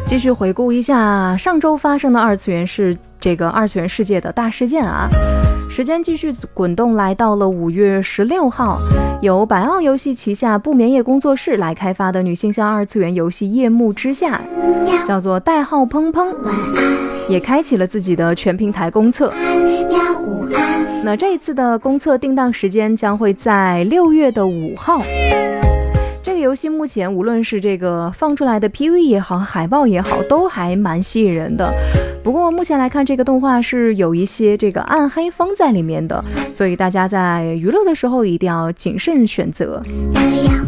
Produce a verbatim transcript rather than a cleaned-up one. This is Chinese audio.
继续回顾一下上周发生的二次元世这个二次元世界的大事件啊。时间继续滚动，来到了五月十六号，由百奥游戏旗下不眠夜工作室来开发的女性向二次元游戏《夜幕之下》，叫做代号砰砰，也开启了自己的全平台公测。那这一次的公测定档时间将会在六月的五号。这个游戏目前无论是这个放出来的 P V 也好，海报也好，都还蛮吸引人的。不过目前来看，这个动画是有一些这个暗黑风在里面的，所以大家在娱乐的时候一定要谨慎选择。